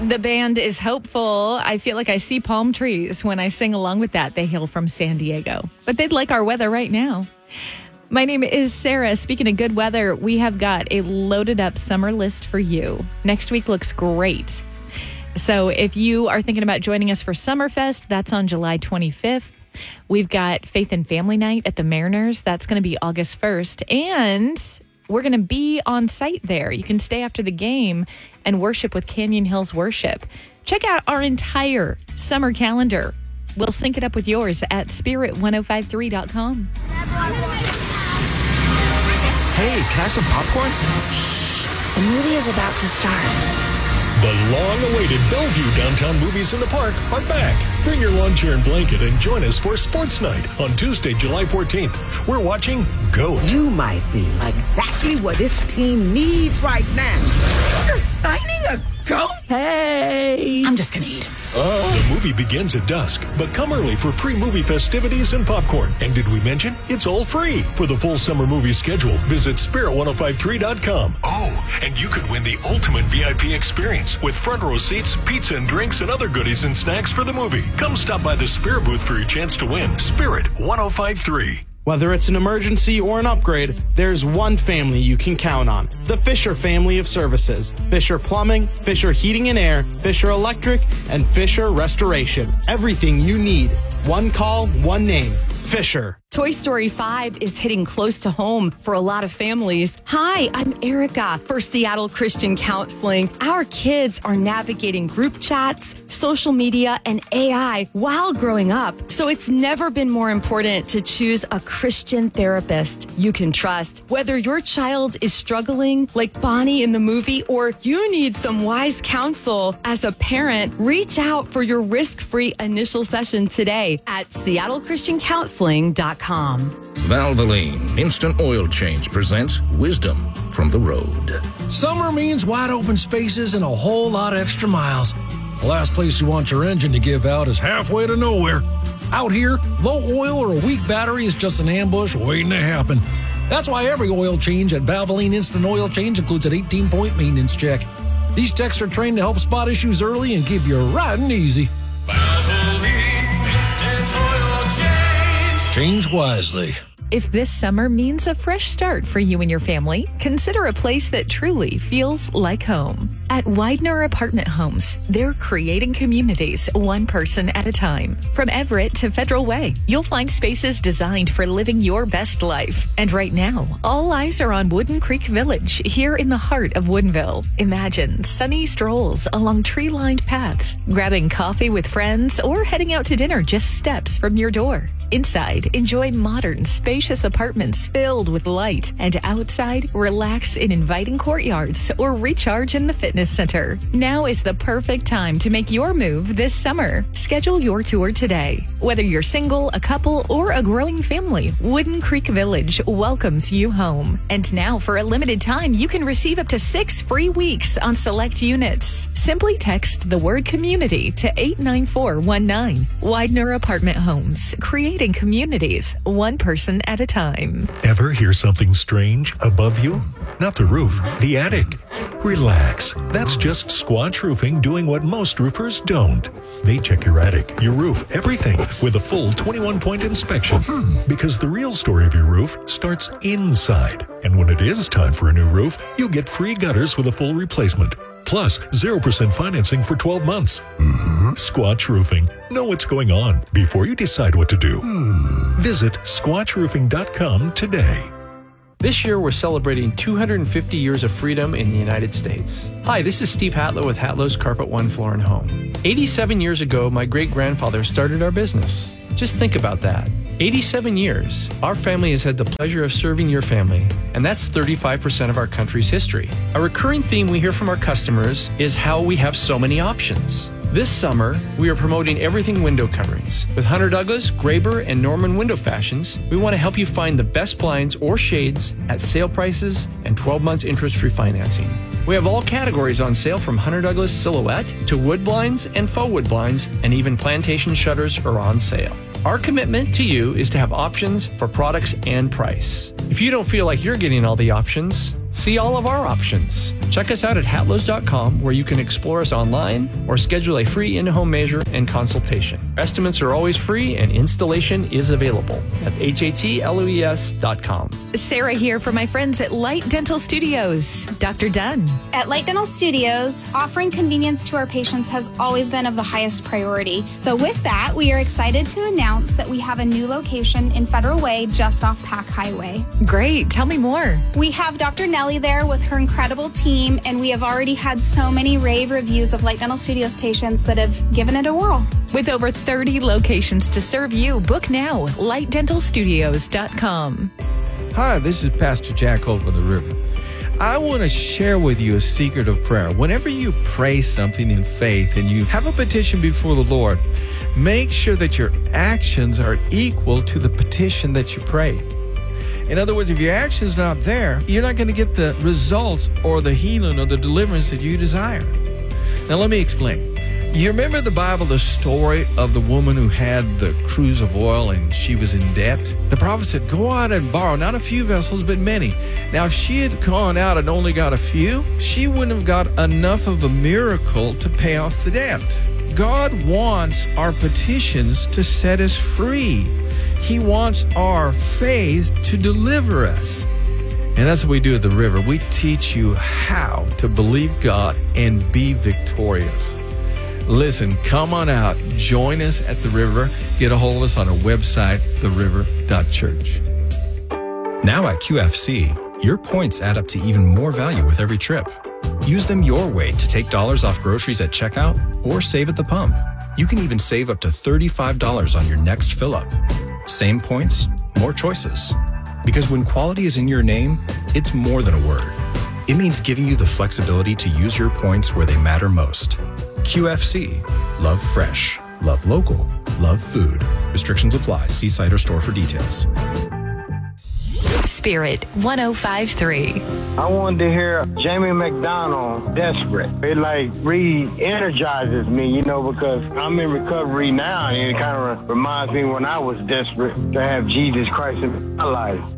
The band is hopeful. I feel like I see palm trees when I sing along with that. They hail from San Diego, but they'd like our weather right now. My name is Sarah. Speaking of good weather, we have got a loaded up summer list for you. Next week looks great. So if you are thinking about joining us for Summerfest, that's on July 25th. We've got Faith and Family Night at the Mariners. That's going to be August 1st. And we're going to be on site there. You can stay after the game and worship with Canyon Hills Worship. Check out our entire summer calendar. We'll sync it up with yours at spirit1053.com. Hey, can I have some popcorn? Shh, the movie is about to start. The long-awaited Bellevue Downtown Movies in the Park are back. Bring your lawn chair and blanket and join us for Sports Night on Tuesday, July 14th. We're watching GOAT. You might be exactly what this team needs right now. You're signing a GOAT? Hey! I'm just gonna eat him. The movie begins at dusk, but come early for pre-movie festivities and popcorn. And did we mention it's all free? For the full summer movie schedule, visit spirit1053.com. Oh, and you could win the ultimate VIP experience with front row seats, pizza and drinks, and other goodies and snacks for the movie. Come stop by the Spirit booth for your chance to win. Spirit 1053. Whether it's an emergency or an upgrade, there's one family you can count on. The Fisher family of services. Fisher Plumbing, Fisher Heating and Air, Fisher Electric, and Fisher Restoration. Everything you need. One call, one name. Fisher. Toy Story 5 is hitting close to home for a lot of families. Hi, I'm Erica for Seattle Christian Counseling. Our kids are navigating group chats, social media, and AI while growing up. So it's never been more important to choose a Christian therapist you can trust. Whether your child is struggling like Bonnie in the movie or you need some wise counsel as a parent, reach out for your risk-free initial session today at seattlechristtiancounseling.com. Valvoline Instant Oil Change presents Wisdom from the Road. Summer means wide open spaces and a whole lot of extra miles. The last place you want your engine to give out is halfway to nowhere. Out here, low oil or a weak battery is just an ambush waiting to happen. That's why every oil change at Valvoline Instant Oil Change includes an 18-point maintenance check. These techs are trained to help spot issues early and keep you riding easy. Valvoline Instant Oil Change. Change wisely. If this summer means a fresh start for you and your family, consider a place that truly feels like home. At Widener Apartment Homes, they're creating communities one person at a time. From Everett to Federal Way, you'll find spaces designed for living your best life. And right now, all eyes are on Wooden Creek Village, here in the heart of Woodinville. Imagine sunny strolls along tree-lined paths, grabbing coffee with friends, or heading out to dinner just steps from your door. Inside, enjoy modern, spacious apartments filled with light, and outside, relax in inviting courtyards or recharge in the fitness center. Now is the perfect time to make your move this summer. Schedule your tour today. Whether you're single, a couple, or a growing family, Wooden Creek Village welcomes you home. And now, for a limited time, you can receive up to 6 free weeks on select units. Simply text the word community to 89419. Widener Apartment Homes, creating communities, one person at a time. Ever hear something strange above you? Not the roof, the attic. Relax. That's just Squatch Roofing doing what most roofers don't. They check your attic, your roof, everything with a full 21-point inspection. Because the real story of your roof starts inside. And when it is time for a new roof, you get free gutters with a full replacement. Plus, 0% financing for 12 months. Squatch Roofing. Know what's going on before you decide what to do. Visit squatchroofing.com today. This year, we're celebrating 250 years of freedom in the United States. Hi, this is Steve Hatlow with Hatlow's Carpet One Floor and Home. 87 years ago, my great-grandfather started our business. Just think about that. 87 years, our family has had the pleasure of serving your family, and that's 35% of our country's history. A recurring theme we hear from our customers is how we have so many options. This summer, we are promoting everything window coverings. With Hunter Douglas, Graber, and Norman Window Fashions, we want to help you find the best blinds or shades at sale prices and 12 months interest-free financing. We have all categories on sale from Hunter Douglas Silhouette to wood blinds and faux wood blinds, and even plantation shutters are on sale. Our commitment to you is to have options for products and price. If you don't feel like you're getting all the options, See all of our options. Check us out at hatlows.com, where you can explore us online or schedule a free in-home measure and consultation. Estimates are always free and installation is available at hatloes.com. Sarah here for my friends at Light Dental Studios. Dr. Dunn. At Light Dental Studios, offering convenience to our patients has always been of the highest priority. So with that, we are excited to announce that we have a new location in Federal Way, just off Pack Highway. Great. Tell me more. We have Dr. Nellie there with her incredible team, and we have already had so many rave reviews of Light Dental Studios patients that have given it a whirl. With over 30 locations to serve you, book now. lightdentalstudios.com. Hi, this is Pastor Jack over the river. I want to share with you a secret of prayer. Whenever you pray something in faith and you have a petition before the Lord, make sure that your actions are equal to the petition that you prayed. In other words, if your action's not there, you're not going to get the results or the healing or the deliverance that you desire. Now, let me explain. You remember the Bible, the story of the woman who had the cruse of oil and she was in debt? The prophet said, go out and borrow, not a few vessels, but many. Now, if she had gone out and only got a few, she wouldn't have got enough of a miracle to pay off the debt. God wants our petitions to set us free. He wants our faith to deliver us. And that's what we do at the river. We teach you how to believe God and be victorious. Listen, come on out. Join us at the river. Get a hold of us on our website, theriver.church. Now at QFC, your points add up to even more value with every trip. Use them your way to take dollars off groceries at checkout or save at the pump. You can even save up to $35 on your next fill-up. Same points, more choices. Because when quality is in your name, it's more than a word. It means giving you the flexibility to use your points where they matter most. QFC. Love fresh. Love local. Love food. Restrictions apply. See site or store for details. Spirit 105.3. I wanted to hear Jamie McDonald, Desperate. It like re-energizes me, you know, because I'm in recovery now, and it kind of reminds me when I was desperate to have Jesus Christ in my life.